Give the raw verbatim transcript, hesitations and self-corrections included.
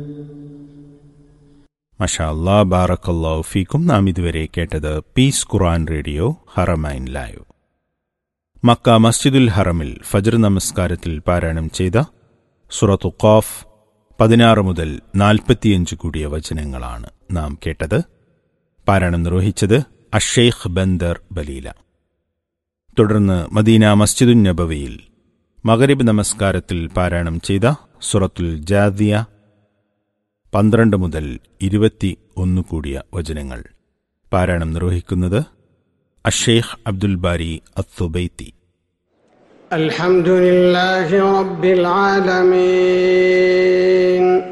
മാഷാ അല്ലാഹ്, ബാറക്കല്ലാഹു ഫീക്കും. നാം ഇതുവരെ കേട്ടത് പീസ് ഖുർആൻ റേഡിയോ ഹറമൈൻ ലൈവ്. മക്ക മസ്ജിദുൽ ഹറമിൽ ഫജ്ർ നമസ്കാരത്തിൽ പാരായണം ചെയ്ത സൂറത്തു ഖാഫ് പതിനാറ് മുതൽ നാൽപ്പത്തിയഞ്ച് കൂടിയ വചനങ്ങളാണ് നാം കേട്ടത്. പാരായണം നിർവഹിച്ചത് അഷേഖ് ബന്ദർ ബലീല. തുടർന്ന് മദീന മസ്ജിദുൻ നബവിയിൽ മഗ്രിബ് നമസ്കാരത്തിൽ പാരായണം ചെയ്ത സൂറത്തുൽ ജാദിയ പന്ത്രണ്ട് മുതൽ ഇരുപത്തി ഒന്ന് കൂടിയ വചനങ്ങൾ. പാരായണം നിർവഹിക്കുന്നത് അഷേഖ് അബ്ദുൽ ബാരി അത്തുബൈത്തി. അൽഹംദുലില്ലാഹി റബ്ബിൽ ആലമീൻ.